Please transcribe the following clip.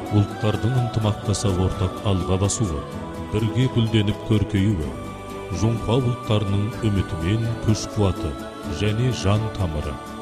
Улуттардын ынтымактаса ортак алга басуу, бирге гүлденип көркөйүүгө, Жоңкоо улуттарынын үмүтү мен күч-кубаты және жан тамыры.